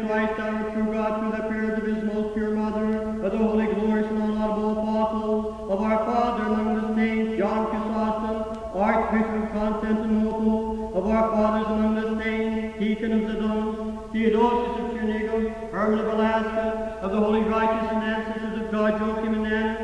Christ, our true God, through the prayers of his most pure mother, of the holy, glorious, and unlaudable apostles, of our Father among the saints, John Chrysostom, Archbishop of Constantinople, of our fathers among the saints, Deacon of Zidon, Theodosius of Chernigoff, Herman of Alaska, of the holy, righteous, and ancestors of God, Joachim and Anna,